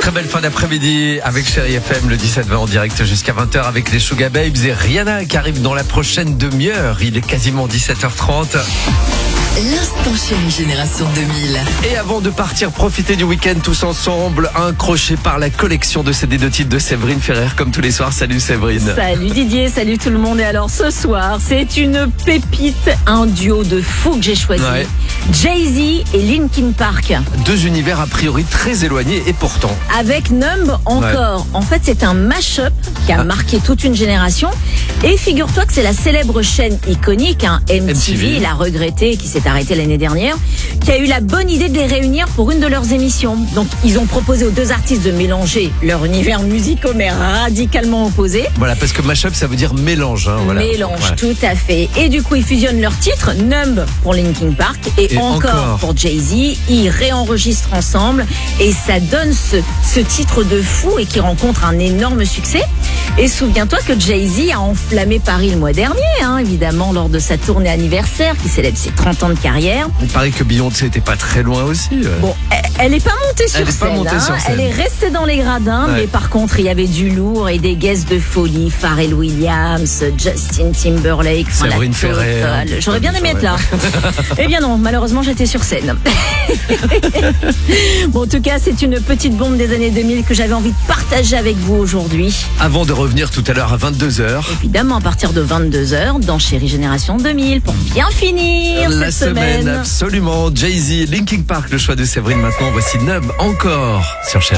Très belle fin d'après-midi avec Chérie FM, le 17-20 en direct jusqu'à 20h avec les Sugar Babes et Rihanna qui arrive dans la prochaine demi-heure. Il est quasiment 17h30. L'instant Chérie Génération 2000. Et avant de partir profiter du week-end tous ensemble, un crochet par la collection de CD de titres de Séverine Ferrer comme tous les soirs. Salut Séverine. Salut Didier, salut tout le monde. Et alors ce soir, c'est une pépite, un duo de fous que j'ai choisi. Ouais. Jay-Z et Linkin Park. Deux univers a priori très éloignés et pourtant. Avec Numb encore. Ouais. En fait, c'est un mash-up qui a marqué toute une génération. Et figure-toi que c'est la célèbre chaîne iconique, MTV, la regrettée qui s'est arrêtée l'année dernière, qui a eu la bonne idée de les réunir pour une de leurs émissions. Donc, ils ont proposé aux deux artistes de mélanger leurs univers musicaux mais radicalement opposés. Voilà, parce que mashup, ça veut dire mélange. Hein, voilà. Mélange, Ouais. tout à fait. Et du coup, ils fusionnent leurs titres, Numb pour Linkin Park et encore pour Jay-Z. Ils réenregistrent ensemble et ça donne ce titre de fou et qui rencontre un énorme succès. Et souviens-toi que Jay-Z a enflammé Paris le mois dernier, évidemment, lors de sa tournée anniversaire qui célèbre ses 30 ans de carrière. Il paraît que Beyoncé était pas très loin aussi. Bon, elle n'est pas montée sur scène. Elle est restée dans les gradins, mais par contre, il y avait du lourd et des guests de folie. Pharrell Williams, Justin Timberlake, Séverine Ferrer. J'aurais bien aimé être là. Eh bien non, malheureusement, j'étais sur scène. Bon, en tout cas, c'est une petite bombe des années 2000 que j'avais envie de partager avec vous aujourd'hui. Avant de revenir tout à l'heure à 22h. Évidemment, à partir de 22h, dans Chérie Génération 2000, pour bien finir La cette semaine. Absolument. Jay-Z, Linkin Park, le choix de Séverine maintenant. Voici Numb encore sur Chérie.